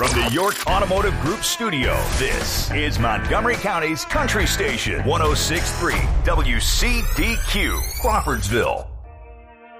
From the York Automotive Group studio, this is Montgomery County's Country Station, 106.3 WCDQ, Crawfordsville.